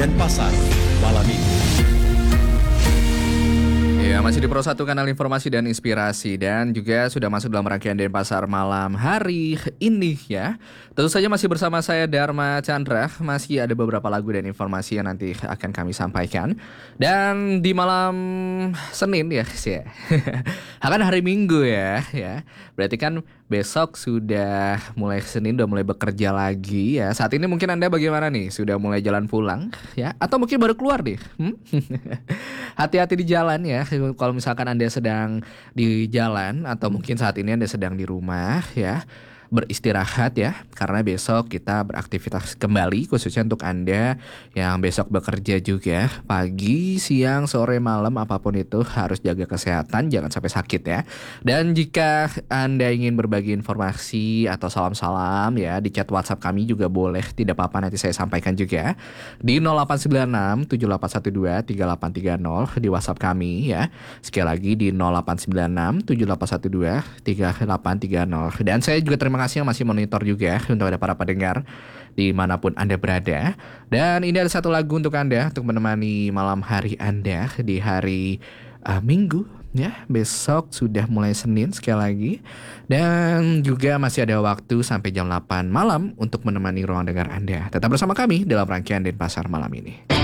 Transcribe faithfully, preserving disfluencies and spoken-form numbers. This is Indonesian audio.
Denpasar malam ini. Ya, masih di Pro satu Kanal Informasi dan Inspirasi, dan juga sudah masuk dalam rangkaian Denpasar malam hari ini ya. Tentu saja masih bersama saya Dharma Chandra. Masih ada beberapa lagu dan informasi yang nanti akan kami sampaikan. Dan di malam Senin ya, sih. Akan hari Minggu ya, ya. Berarti kan besok sudah mulai Senin, udah mulai bekerja lagi ya. Saat ini mungkin Anda bagaimana nih? Sudah mulai jalan pulang ya, atau mungkin baru keluar nih? Hmm? Hati-hati di jalan ya. Kalau misalkan Anda sedang di jalan atau mungkin saat ini Anda sedang di rumah ya, beristirahat ya, karena besok kita beraktivitas kembali, khususnya untuk Anda yang besok bekerja juga pagi, siang, sore, malam, apapun itu harus jaga kesehatan, jangan sampai sakit ya. Dan jika Anda ingin berbagi informasi atau salam-salam ya, di chat WhatsApp kami juga boleh, tidak apa-apa, nanti saya sampaikan juga di nol delapan sembilan enam tujuh delapan satu dua tiga delapan tiga nol di WhatsApp kami ya. Sekali lagi di nol delapan sembilan enam tujuh delapan satu dua tiga delapan tiga nol. Dan saya juga terima kasih yang masih monitor juga untuk ada para pendengar dimanapun Anda berada. Dan ini ada satu lagu untuk Anda untuk menemani malam hari Anda di hari uh, Minggu ya. Besok sudah mulai Senin sekali lagi. Dan juga masih ada waktu sampai jam delapan malam untuk menemani ruang dengar Anda. Tetap bersama kami dalam rangkaian Denpasar malam ini.